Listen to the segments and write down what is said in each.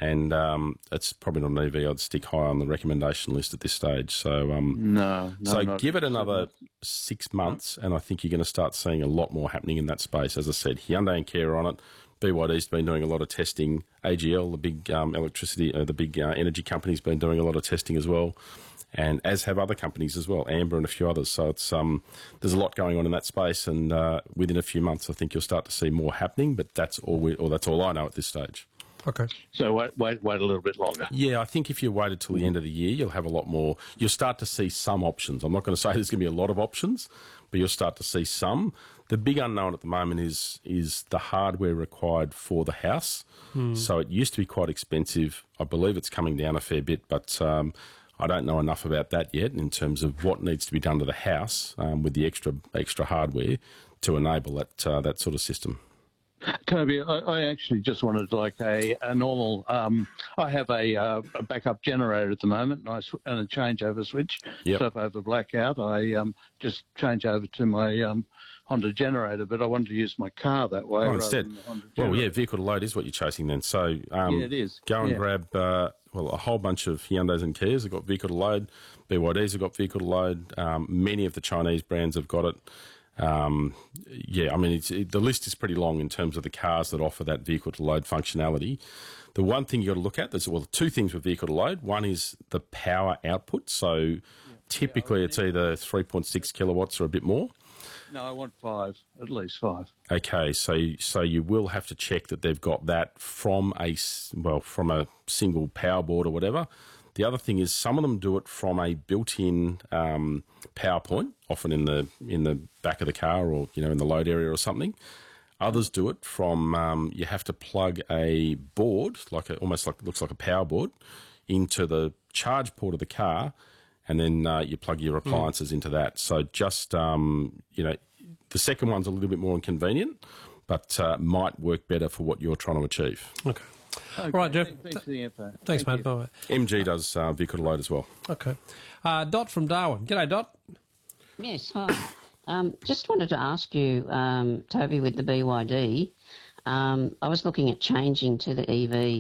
and it's probably not an EV I'd stick high on the recommendation list at this stage. So so give it another 6 months, and I think you're going to start seeing a lot more happening in that space. As I said, Hyundai and Kia are on it. BYD's been doing a lot of testing. AGL, the big energy company's been doing a lot of testing as well, and as have other companies as well, Amber and a few others. So it's there's a lot going on in that space, and within a few months, I think you'll start to see more happening. But that's all I know at this stage. Okay. So wait a little bit longer. Yeah, I think if you waited till the end of the year, you'll have a lot more. You'll start to see some options. I'm not going to say there's going to be a lot of options, but you'll start to see some. The big unknown at the moment is the hardware required for the house. So it used to be quite expensive. I believe it's coming down a fair bit, but I don't know enough about that yet in terms of what needs to be done to the house with the extra hardware to enable that sort of system. Toby, I actually just wanted like a normal. I have a backup generator at the moment, and a changeover switch. Yep. So if I have a blackout, I just change over to my Honda generator. But I wanted to use my car that way. Instead, vehicle to load is what you're chasing then. So it is. Go and grab a whole bunch of Hyundais and Kias have got vehicle to load. BYDs have got vehicle to load. Many of the Chinese brands have got it. The list is pretty long in terms of the cars that offer that vehicle to load functionality. The one thing you got to look at, there's two things with vehicle to load. One is the power output. So typically it's either 3.6 kilowatts or a bit more. No, I want 5, at least 5. Okay, so you will have to check that they've got that from a single power board or whatever. The other thing is some of them do it from a built-in power point, often in the back of the car or in the load area or something. Others do it from you have to plug a board, looks like a power board, into the charge port of the car, and then you plug your appliances into that. So just the second one's a little bit more inconvenient, but might work better for what you're trying to achieve. Okay. All right, Jeff. Thanks for the info. Thanks, mate. Bye. MG does vehicle to load as well. Okay. Dot from Darwin. G'day, Dot. Yes, hi. Just wanted to ask you, Toby, with the BYD, I was looking at changing to the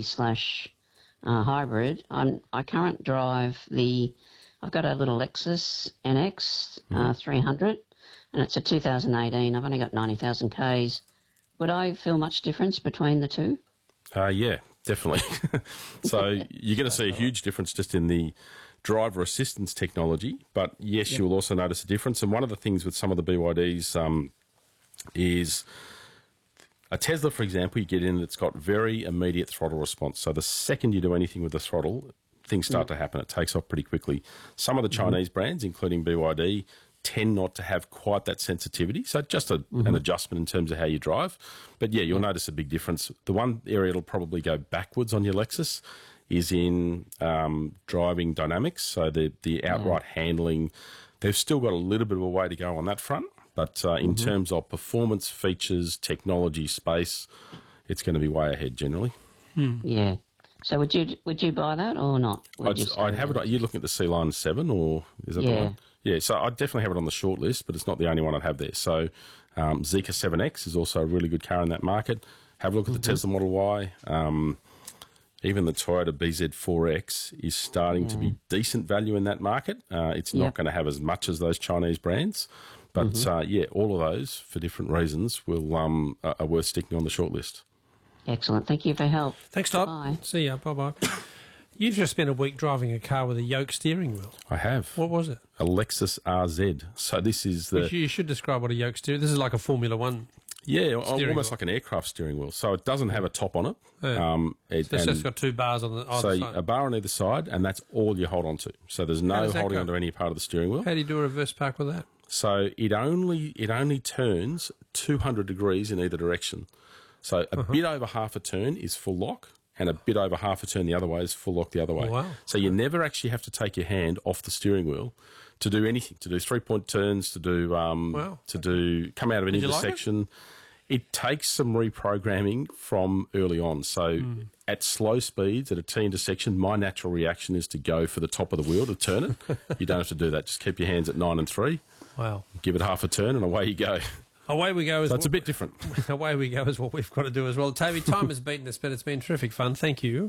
EV/hybrid. I current drive I've got a little Lexus NX 300, and it's a 2018. I've only got 90,000 Ks. Would I feel much difference between the two? Yeah, definitely. So you're going to see a huge difference just in the driver assistance technology, but yes, you'll also notice a difference. And one of the things with some of the BYDs is a Tesla, for example, you get in, it's got very immediate throttle response. So the second you do anything with the throttle, things start to happen. It takes off pretty quickly. Some of the Chinese brands, including BYD, tend not to have quite that sensitivity. So just an adjustment in terms of how you drive. But yeah, you'll notice a big difference. The one area it'll probably go backwards on your Lexus is in driving dynamics. So the outright handling, they've still got a little bit of a way to go on that front. But in terms of performance, features, technology, space, it's going to be way ahead generally. Yeah. So would you buy that or not? I'd have it. Are you looking at the C-Line 7 or is that the one? Yeah, so I'd definitely have it on the short list, but it's not the only one I'd have there. So Zeekr 7X is also a really good car in that market. Have a look at the Tesla Model Y. Even the Toyota BZ4X is starting to be decent value in that market. It's not going to have as much as those Chinese brands. But, all of those, for different reasons, are worth sticking on the short list. Excellent. Thank you for your help. Thanks, Todd. Bye. See ya. Bye-bye. You've just spent a week driving a car with a yoke steering wheel. I have. What was it? A Lexus RZ. So this is You should describe what a yoke steering. This is like a Formula One. Yeah, almost like an aircraft steering wheel. So it doesn't have a top on it. Yeah. It's just got 2 bars on the either side. So a bar on either side, and that's all you hold on to. So there's no holding onto any part of the steering wheel. How do you do a reverse park with that? So it only turns 200 degrees in either direction. So a bit over half a turn is full lock, and a bit over half a turn the other way is full lock the other way. Oh, wow. So you never actually have to take your hand off the steering wheel to do anything, to do 3-point turns, to do come out of an intersection. Like it takes some reprogramming from early on. So at slow speeds, at a T intersection, my natural reaction is to go for the top of the wheel to turn it. You don't have to do that. Just keep your hands at 9 and 3. Wow. Give it half a turn and away you go. Away we go. So it's a bit different. Away we go is what we've got to do as well. Toby, time has beaten us, but it's been terrific fun. Thank you.